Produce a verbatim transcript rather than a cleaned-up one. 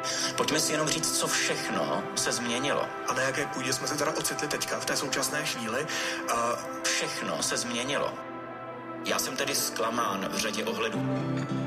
Pojďme si jenom říct, co všechno se změnilo. A na jaké půdě jsme se teda ocitli teďka, v té současné chvíli? A... Všechno se změnilo. Já jsem tedy zklamán v řadě ohledů.